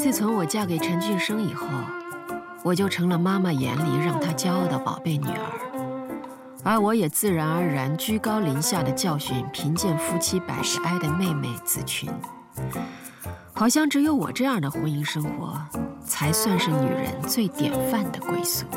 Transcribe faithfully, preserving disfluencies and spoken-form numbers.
自从我嫁给陈俊生以后，我就成了妈妈眼里让她骄傲的宝贝女儿，而我也自然而然居高临下的教训贫贱夫妻百事哀的妹妹子群。好像只有我这样的婚姻生活，才算是女人最典范的归宿。